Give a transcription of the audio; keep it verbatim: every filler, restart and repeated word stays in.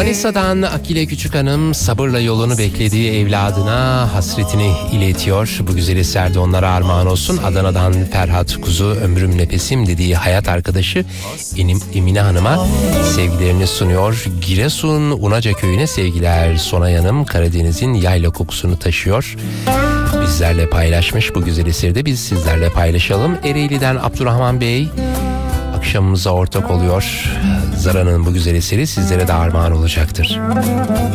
Manisa'dan Akile Küçük Hanım sabırla yolunu beklediği evladına hasretini iletiyor. Bu güzel eser de onlara armağan olsun. Adana'dan Ferhat Kuzu ömrüm nefesim dediği hayat arkadaşı Emine Hanım'a sevgilerini sunuyor. Giresun Unaca köyüne sevgiler. Sonay Hanım Karadeniz'in yayla kokusunu taşıyor. Bizlerle paylaşmış bu güzel eseri de biz sizlerle paylaşalım. Ereğli'den Abdurrahman Bey akşamımıza ortak oluyor. Zara'nın bu güzel eseri sizlere de armağan olacaktır.